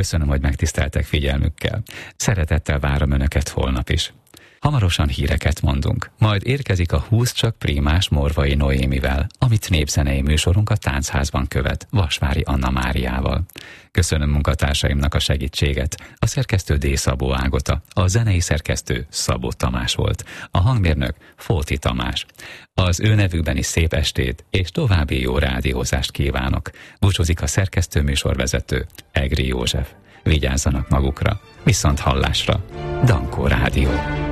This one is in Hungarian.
Köszönöm, hogy megtiszteltek figyelmükkel. Szeretettel várom Önöket holnap is. Hamarosan híreket mondunk, majd érkezik a 20 csak prímás Morvai Noémivel, amit népzenei műsorunk a Táncházban követ, Vasvári Anna Máriával. Köszönöm munkatársaimnak a segítséget. A szerkesztő D. Szabó Ágota, a zenei szerkesztő Szabó Tamás volt, a hangmérnök Fóti Tamás. Az ő nevükben is szép estét és további jó rádiózást kívánok. Búcsúzik a szerkesztő műsorvezető Egri József. Vigyázzanak magukra, viszont hallásra. Dankó Rádió.